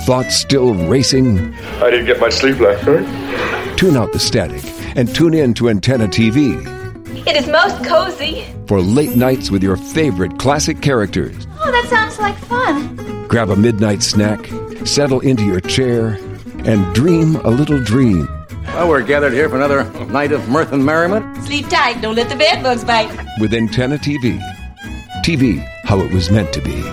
Thoughts still racing? I didn't get much sleep last night. Tune out the static and tune in to Antenna TV. It is most cozy. For late nights with your favorite classic characters. Oh, that sounds like fun. Grab a midnight snack, settle into your chair, and dream a little dream. Well, we're gathered here for another night of mirth and merriment. Sleep tight, don't let the bed bugs bite. With Antenna TV. TV, how it was meant to be.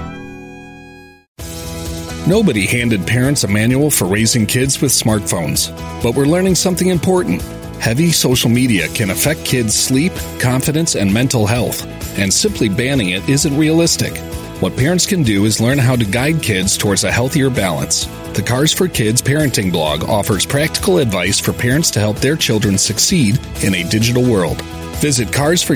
Nobody handed parents a manual for raising kids with smartphones, but we're learning something important. Heavy social media can affect kids' sleep, confidence, and mental health, and simply banning it isn't realistic. What parents can do is learn how to guide kids towards a healthier balance. The Cars for Kids parenting blog offers practical advice for parents to help their children succeed in a digital world. Visit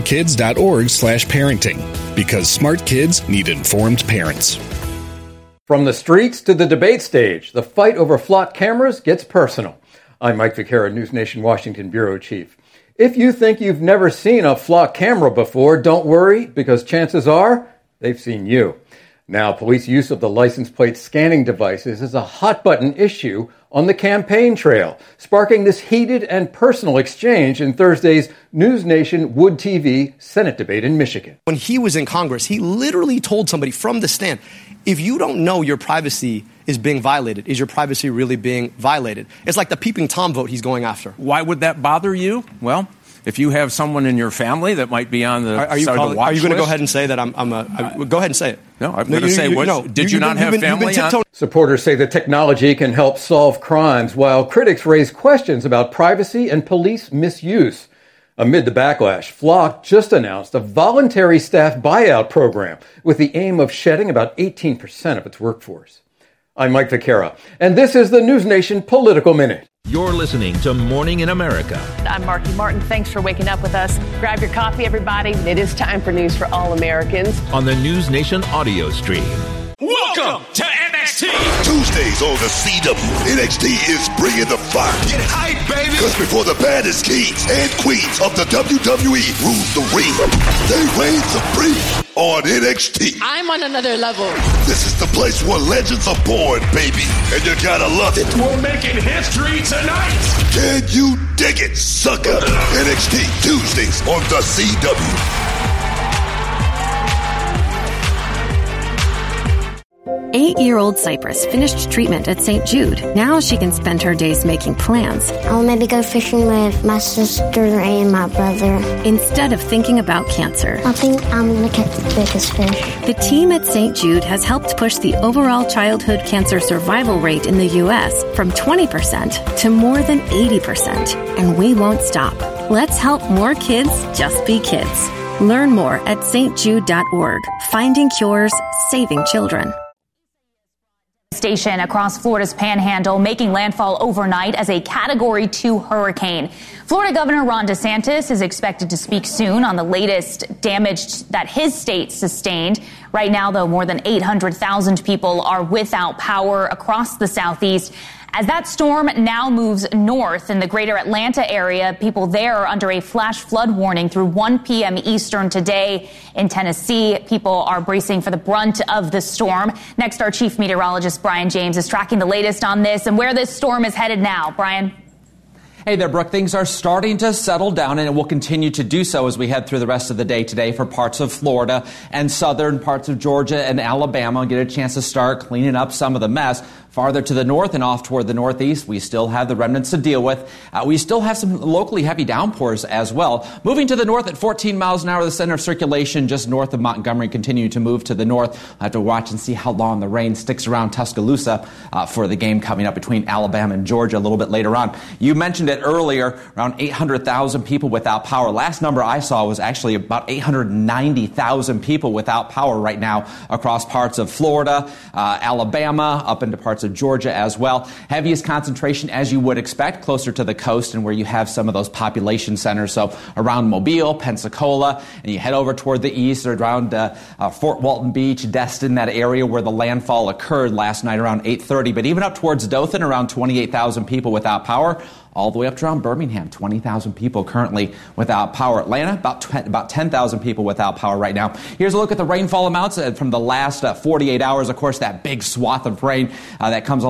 carsforkids.org/parenting, because smart kids need informed parents. From the streets to the debate stage, the fight over flock cameras gets personal. I'm Mike Vaquera, News Nation Washington Bureau Chief. If you think you've never seen a flock camera before, don't worry, because chances are they've seen you. Now, police use of the license plate scanning devices is a hot-button issue on the campaign trail, sparking this heated and personal exchange in Thursday's News Nation Wood TV Senate debate in Michigan. When he was in Congress, he literally told somebody from the stand, if you don't know your privacy is being violated, is your privacy really being violated? It's like the peeping Tom vote he's going after. Why would that bother you? Well, if you have someone in your family that might be on the Are you going to go ahead and say that go ahead and say it. No, I'm going to say, did you not have family on? Supporters say the technology can help solve crimes, while critics raise questions about privacy and police misuse. Amid the backlash, Flock just announced a voluntary staff buyout program with the aim of shedding about 18% of its workforce. I'm Mike Vaquera, and this is the News Nation Political Minute. You're listening to Morning in America. I'm Marky Martin. Thanks for waking up with us. Grab your coffee, everybody. It is time for news for all Americans. On the News Nation audio stream. Welcome to NXT. Tuesdays on the CW. NXT is bringing the fire. Get hype, baby. Because before the baddest kings and queens of the WWE rule the ring, they reign supreme on NXT. I'm on another level. This is the place where legends are born, baby. And you gotta love it. We're making history tonight. Can you dig it, sucker? NXT Tuesdays on the CW. 8-year-old Cypress finished treatment at St. Jude. Now she can spend her days making plans. I'll maybe go fishing with my sister and my brother. Instead of thinking about cancer. I think I'm going to catch the biggest fish. The team at St. Jude has helped push the overall childhood cancer survival rate in the U.S. from 20% to more than 80%. And we won't stop. Let's help more kids just be kids. Learn more at stjude.org. Finding cures, saving children. Station across Florida's panhandle making landfall overnight as a Category 2 hurricane. Florida Governor Ron DeSantis is expected to speak soon on the latest damage that his state sustained. Right now, though, more than 800,000 people are without power across the southeast. As that storm now moves north in the greater Atlanta area, people there are under a flash flood warning through 1 p.m. Eastern today. In Tennessee, people are bracing for the brunt of the storm. Next, our chief meteorologist, Brian James, is tracking the latest on this and where this storm is headed now. Brian? Hey there, Brooke. Things are starting to settle down, and it will continue to do so as we head through the rest of the day today for parts of Florida and southern parts of Georgia and Alabama. Get a chance to start cleaning up some of the mess. Farther to the north and off toward the northeast, we still have the remnants to deal with. We still have some locally heavy downpours as well. Moving to the north at 14 miles an hour, the center of circulation just north of Montgomery continuing to move to the north. We'll have to watch and see how long the rain sticks around Tuscaloosa for the game coming up between Alabama and Georgia a little bit later on. You mentioned it earlier, around 800,000 people without power. Last number I saw was actually about 890,000 people without power right now across parts of Florida, Alabama, up into parts of Georgia as well. Heaviest concentration, as you would expect, closer to the coast and where you have some of those population centers. So around Mobile, Pensacola, and you head over toward the east or around Fort Walton Beach, Destin, that area where the landfall occurred last night around 8:30. But even up towards Dothan, around 28,000 people without power. All the way up to around Birmingham, 20,000 people currently without power. Atlanta, about 10,000 people without power right now. Here's a look at the rainfall amounts from the last 48 hours. Of course, that big swath of rain that comes